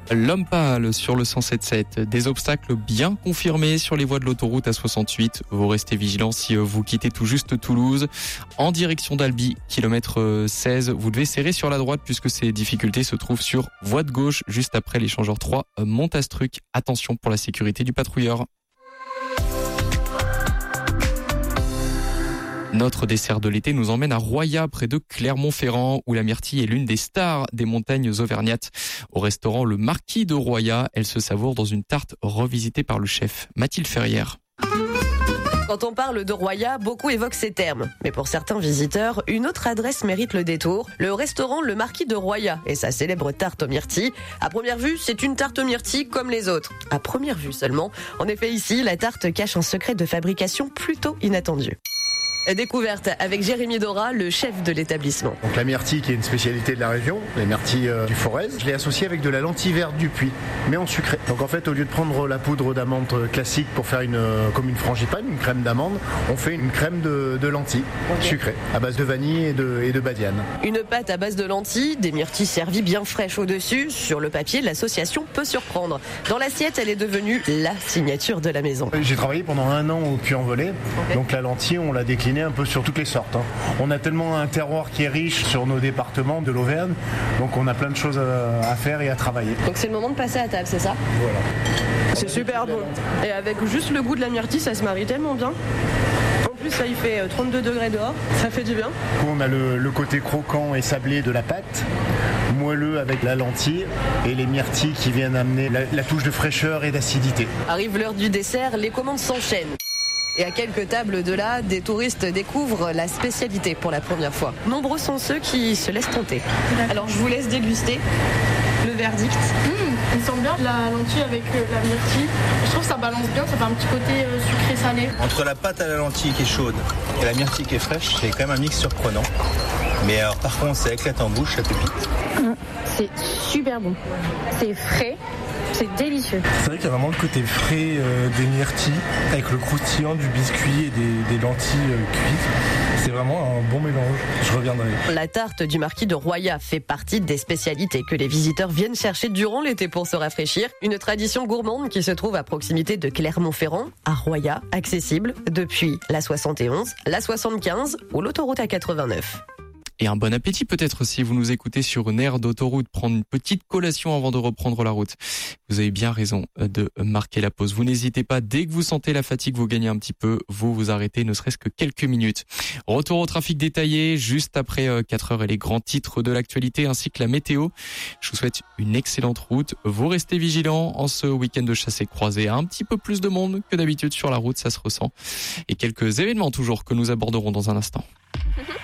L'homme pâle sur le 107.7. Des obstacles bien confirmés sur les voies de l'autoroute A68. Vous restez vigilants si vous quittez tout juste Toulouse. En direction d'Albi, kilomètre 16, vous devez serrer sur la droite puisque ces difficultés se trouvent sur voie de gauche, juste après l'échangeur 3 Montastruc. Attention pour la sécurité du patrouilleur. Notre dessert de l'été nous emmène à Royat, près de Clermont-Ferrand, où la myrtille est l'une des stars des montagnes auvergnates. Au restaurant Le Marquis de Royat, elle se savoure dans une tarte revisitée par le chef Mathilde Ferrière. Quand on parle de Royat, beaucoup évoquent ces termes. Mais pour certains visiteurs, une autre adresse mérite le détour. Le restaurant Le Marquis de Royat et sa célèbre tarte aux myrtilles. À première vue, c'est une tarte aux myrtilles comme les autres. À première vue seulement. En effet, ici, la tarte cache un secret de fabrication plutôt inattendu. Découverte avec Jérémy Dora, le chef de l'établissement. Donc la myrtille qui est une spécialité de la région, les myrtilles du Forez, je l'ai associée avec de la lentille verte du Puy, mais en sucré. Donc en fait, au lieu de prendre la poudre d'amande classique pour faire comme une frangipane, une crème d'amande, on fait une crème de lentilles sucrée à base de vanille et de badiane. Une pâte à base de lentilles, des myrtilles servies bien fraîches au-dessus. Sur le papier, l'association peut surprendre. Dans l'assiette, elle est devenue la signature de la maison. J'ai travaillé pendant 1 an au Puy-en-Velay, donc la lentille, on l'a déclinée un peu sur toutes les sortes. On a tellement un terroir qui est riche sur nos départements de l'Auvergne, donc on a plein de choses à faire et à travailler. Donc c'est le moment de passer à table, c'est ça ? Voilà. C'est super bon. Et avec juste le goût de la myrtille, ça se marie tellement bien. En plus, là, il fait 32 degrés dehors, ça fait du bien. On a le côté croquant et sablé de la pâte, moelleux avec la lentille et les myrtilles qui viennent amener la touche de fraîcheur et d'acidité. Arrive l'heure du dessert, les commandes s'enchaînent. Et à quelques tables de là, des touristes découvrent la spécialité pour la première fois. Nombreux sont ceux qui se laissent tenter. Alors je vous laisse déguster le verdict. Il sent bien la lentille avec la myrtille. Je trouve que ça balance bien, ça fait un petit côté sucré-salé. Entre la pâte à la lentille qui est chaude et la myrtille qui est fraîche, c'est quand même un mix surprenant. Mais alors par contre, ça éclate en bouche, ça pépite. C'est super bon. C'est frais. C'est délicieux. C'est vrai qu'il y a vraiment le côté frais des myrtilles avec le croustillant du biscuit et des lentilles cuites. C'est vraiment un bon mélange. Je reviendrai. La tarte du Marquis de Royat fait partie des spécialités que les visiteurs viennent chercher durant l'été pour se rafraîchir. Une tradition gourmande qui se trouve à proximité de Clermont-Ferrand, à Royat, accessible depuis la 71, la 75 ou l'autoroute A89. Et un bon appétit peut-être si vous nous écoutez sur une aire d'autoroute, prendre une petite collation avant de reprendre la route. Vous avez bien raison de marquer la pause. Vous n'hésitez pas, dès que vous sentez la fatigue, vous gagnez un petit peu, vous arrêtez ne serait-ce que quelques minutes. Retour au trafic détaillé, juste après 4 heures et les grands titres de l'actualité ainsi que la météo. Je vous souhaite une excellente route. Vous restez vigilants en ce week-end de chasse et croisée. Un petit peu plus de monde que d'habitude sur la route, ça se ressent. Et quelques événements toujours que nous aborderons dans un instant.